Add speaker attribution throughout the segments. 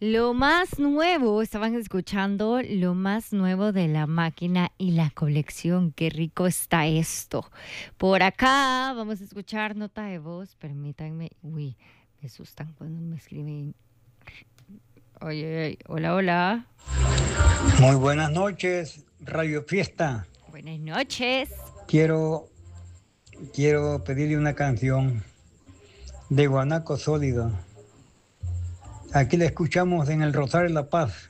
Speaker 1: Lo más nuevo, estaban escuchando lo más nuevo de La Máquina y la Colección. Qué rico está esto. Por acá vamos a escuchar nota de voz. Permítanme. Uy, me asustan cuando me escriben. Oye, hola, hola.
Speaker 2: Muy buenas noches, Radio Fiesta.
Speaker 1: Buenas noches.
Speaker 2: Quiero pedirle una canción de Guanaco Sólido. Aquí la escuchamos en el Rosario de La Paz.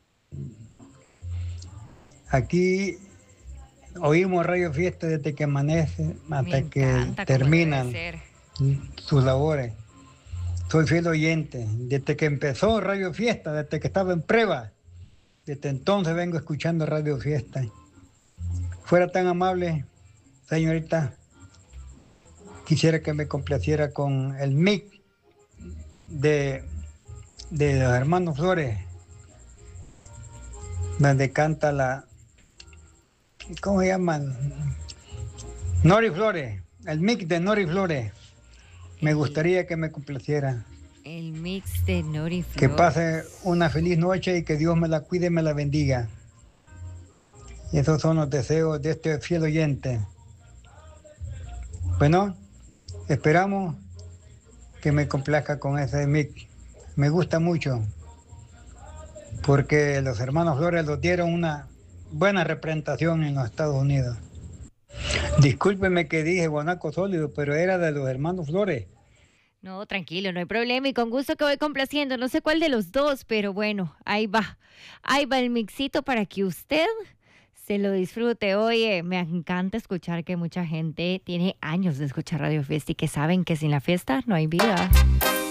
Speaker 2: Aquí oímos Radio Fiesta desde que amanece
Speaker 1: Me
Speaker 2: hasta que
Speaker 1: encanta como debe
Speaker 2: terminan
Speaker 1: ser.
Speaker 2: sus labores. Soy fiel oyente. Desde que empezó Radio Fiesta, desde que estaba en prueba, desde entonces vengo escuchando Radio Fiesta. Fuera tan amable, señorita, quisiera que me complaciera con el mix de los hermanos Flores, donde canta ¿cómo se llaman? Nori Flores, el mix de Nori Flores. Me gustaría que me complaciera.
Speaker 1: El mix de Nori Flores.
Speaker 2: Que pase una feliz noche y que Dios me la cuide y me la bendiga. Y esos son los deseos de este fiel oyente. Bueno, esperamos que me complazca con ese mix. Me gusta mucho, porque los hermanos Flores los dieron una buena representación en los Estados Unidos. Discúlpeme que dije Guanaco Sólido, pero era de los hermanos Flores.
Speaker 1: No, tranquilo, no hay problema y con gusto que voy complaciendo. No sé cuál de los dos, pero bueno, ahí va. Ahí va el mixito para que usted se lo disfrute. Oye, me encanta escuchar que mucha gente tiene años de escuchar Radio Fiesta y que saben que sin la fiesta no hay vida.